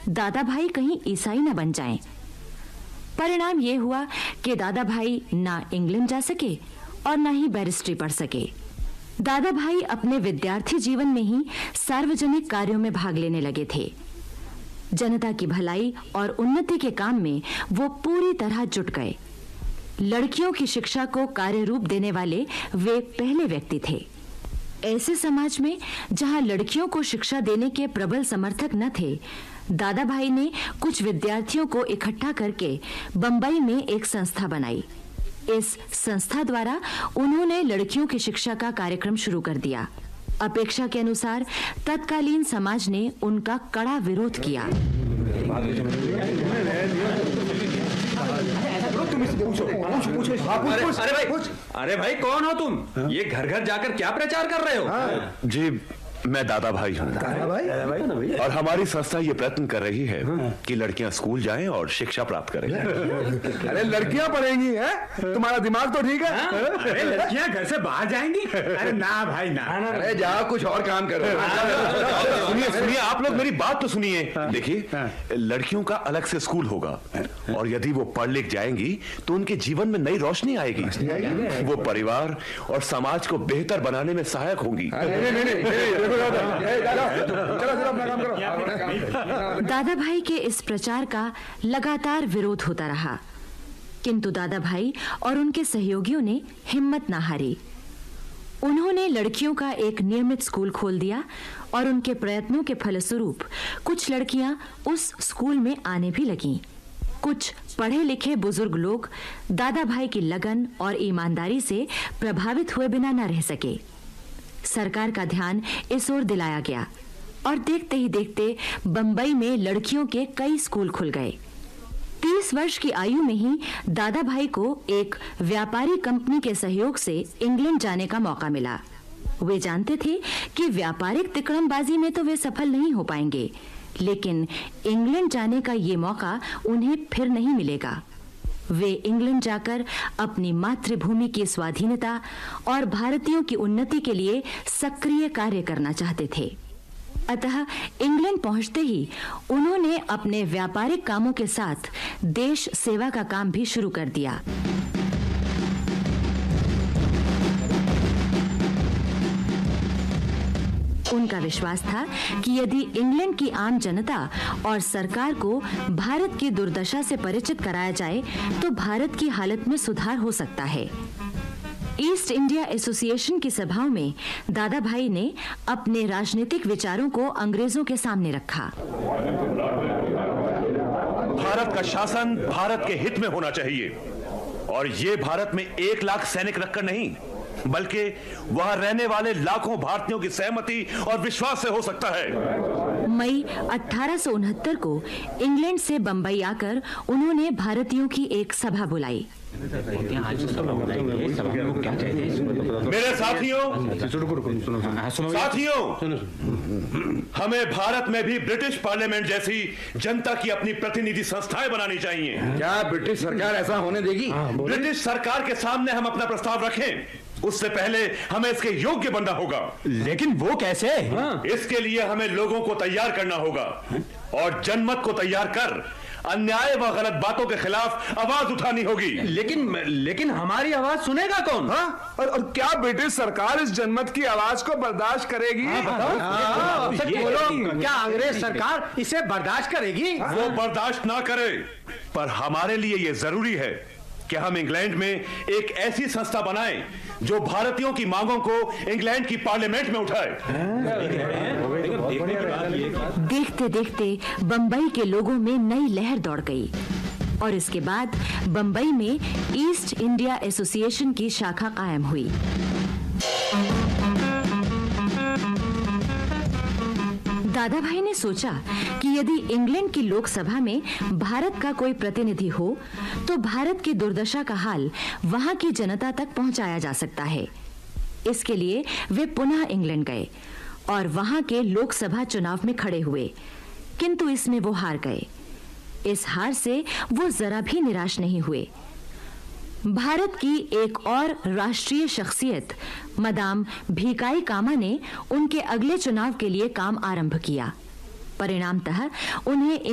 दादा भाई कहीं ईसाई न बन जाएं। परिणाम ये हुआ कि दादा भाई ना इंग्लैंड जा सके और ना ही बैरिस्ट्री पढ़ सके। दादा भाई अपने विद्यार्थी जीवन में ही सार्वजनिक कार्यों में भाग लेने लगे थे। जनता की भलाई और उन्नति के काम में वो पूरी तरह जुट गए। लड़कियों की शिक्षा को कार्य रूप देने वाले वे पहले व्यक्ति थे। ऐसे समाज में जहां लड़कियों को शिक्षा देने के प्रबल समर्थक न थे, दादा भाई ने कुछ विद्यार्थियों को इकट्ठा करके बंबई में एक संस्था बनाई। इस संस्था द्वारा उन्होंने लड़कियों की शिक्षा का कार्यक्रम शुरू कर दिया। अपेक्षा के अनुसार तत्कालीन समाज ने उनका कड़ा विरोध किया। अरे भाई कौन हो तुम? ये घर घर जाकर क्या प्रचार कर रहे हो? जी मैं दादा भाई हूँ। और हमारी संस्था ये प्रयत्न कर रही है कि लड़कियां स्कूल जाएं और शिक्षा प्राप्त करें। अरे लड़कियां पढ़ेंगी हैं? तुम्हारा दिमाग तो ठीक है? अरे लड़कियां घर से बाहर जाएंगी? अरे ना भाई ना। अरे जाओ कुछ और काम करो। सुनिए सुनिए, आप लोग मेरी बात तो सुनिए। देखिए, लड़कियों का अलग से स्कूल होगा और यदि वो पढ़ लिख जाएंगी तो उनके जीवन में नई रोशनी आएगी। वो परिवार और समाज को बेहतर बनाने में सहायक होंगी। दादा भाई के इस प्रचार का लगातार विरोध होता रहा, किंतु दादा भाई और उनके सहयोगियों ने हिम्मत न हारी। उन्होंने लड़कियों का एक नियमित स्कूल खोल दिया और उनके प्रयत्नों के फलस्वरूप कुछ लड़कियां उस स्कूल में आने भी लगीं। कुछ पढ़े लिखे बुजुर्ग लोग दादा भाई की लगन और ईमानदारी से प्रभावित हुए बिना न रह सके। सरकार का ध्यान इस ओर दिलाया गया और देखते ही देखते बंबई में लड़कियों के कई स्कूल खुल गए। 30 वर्ष की आयु में ही दादा भाई को एक व्यापारी कंपनी के सहयोग से इंग्लैंड जाने का मौका मिला। वे जानते थे कि व्यापारिक तिकड़मबाजी में तो वे सफल नहीं हो पाएंगे, लेकिन इंग्लैंड जाने का ये मौका उन्हें फिर नहीं मिलेगा। वे इंग्लैंड जाकर अपनी मातृभूमि की स्वाधीनता और भारतीयों की उन्नति के लिए सक्रिय कार्य करना चाहते थे। अतः इंग्लैंड पहुंचते ही उन्होंने अपने व्यापारिक कामों के साथ देश सेवा का काम भी शुरू कर दिया। उनका विश्वास था कि यदि इंग्लैंड की आम जनता और सरकार को भारत की दुर्दशा से परिचित कराया जाए तो भारत की हालत में सुधार हो सकता है। ईस्ट इंडिया एसोसिएशन की सभाओं में दादा भाई ने अपने राजनीतिक विचारों को अंग्रेजों के सामने रखा। भारत का शासन भारत के हित में होना चाहिए और ये भारत में 1 लाख सैनिक रखकर नहीं, बल्कि वहां रहने वाले लाखों भारतीयों की सहमति और विश्वास से हो सकता है। मई 1869 को इंग्लैंड से बंबई आकर उन्होंने भारतीयों की एक सभा बुलाई। मेरे साथियों, हमें भारत में भी ब्रिटिश पार्लियामेंट जैसी जनता की अपनी प्रतिनिधि संस्थाएं बनानी चाहिए। क्या ब्रिटिश सरकार ऐसा होने देगी? ब्रिटिश सरकार के सामने हम अपना प्रस्ताव रखें, उससे पहले हमें इसके योग्य बनना होगा। लेकिन वो कैसे? इसके लिए हमें लोगों को तैयार करना होगा और जनमत को तैयार कर अन्याय व गलत बातों के खिलाफ आवाज उठानी होगी। लेकिन हमारी आवाज सुनेगा कौन? और क्या ब्रिटिश सरकार इस जनमत की आवाज को बर्दाश्त करेगी? क्या अंग्रेज सरकार इसे बर्दाश्त करेगी? वो बर्दाश्त ना करे, पर हमारे लिए ये जरूरी है कि हम इंग्लैंड में एक ऐसी संस्था बनाएं जो भारतीयों की मांगों को इंग्लैंड की पार्लियामेंट में उठाए। देखते देखते बंबई के लोगों में नई लहर दौड़ गई और इसके बाद बंबई में ईस्ट इंडिया एसोसिएशन की शाखा कायम हुई। दादा भाई ने सोचा कि यदि इंग्लैंड की लोकसभा में भारत का कोई प्रतिनिधि हो तो भारत की दुर्दशा का हाल वहां की जनता तक पहुंचाया जा सकता है। इसके लिए वे पुनः इंग्लैंड गए और वहां के लोकसभा चुनाव में खड़े हुए, किंतु इसमें वो हार गए। इस हार से वो जरा भी निराश नहीं हुए। भारत की एक और राष्ट्रीय शख्सियत मदाम भीकाई कामा ने उनके अगले चुनाव के लिए काम आरंभ किया। परिणामतः उन्हें